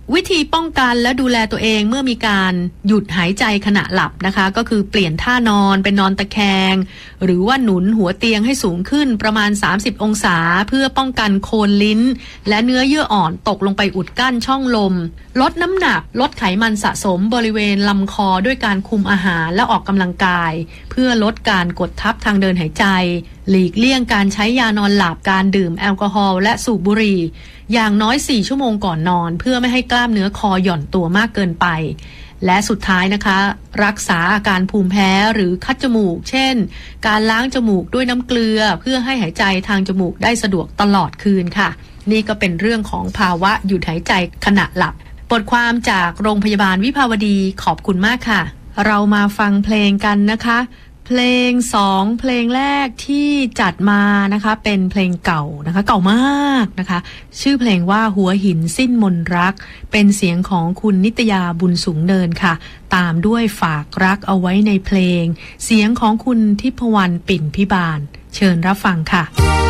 วิธีป้องกันและดูแลตัวเองเมื่อมีการหยุดหายใจขณะหลับนะคะก็คือเปลี่ยนท่านอนเป็นนอนตะแคงหรือว่าหนุนหัวเตียงให้สูงขึ้นประมาณ30องศาเพื่อป้องกันโคนลิ้นและเนื้อเยื่ออ่อนตกลงไปอุดกั้นช่องลมลดน้ำหนักลดไขมันสะสมบริเวณลำคอด้วยการคุมอาหารและออกกำลังกายเพื่อลดการกดทับทางเดินหายใจหลีกเลี่ยงการใช้ยานอนหลับการดื่มแอลกอฮอล์และสูบบุหรี่อย่างน้อย4ชั่วโมงก่อนนอนเพื่อไม่ให้กล้ามเนื้อคอหย่อนตัวมากเกินไปและสุดท้ายนะคะรักษาอาการภูมิแพ้หรือคัดจมูกเช่นการล้างจมูกด้วยน้ำเกลือเพื่อให้หายใจทางจมูกได้สะดวกตลอดคืนค่ะนี่ก็เป็นเรื่องของภาวะหยุดหายใจขณะหลับบทความจากโรงพยาบาลวิภาวดีขอบคุณมากค่ะเรามาฟังเพลงกันนะคะเพลง2เพลงแรกที่จัดมานะคะเป็นเพลงเก่านะคะเก่ามากนะคะชื่อเพลงว่าหัวหินสิ้นมนรักเป็นเสียงของคุณนิตยาบุญสูงเนินค่ะตามด้วยฝากรักเอาไว้ในเพลงเสียงของคุณทิพวรรณปิ่นพิบาลเชิญรับฟังค่ะ